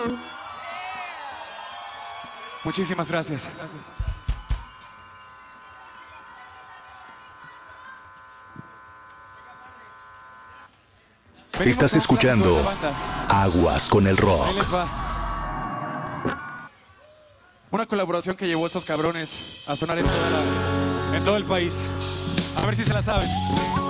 Muchísimas gracias. Estás escuchando Aguas con el Ahí Rock. les va. Una colaboración que llevó a estos cabrones a sonar en todo el país. A ver si se la saben.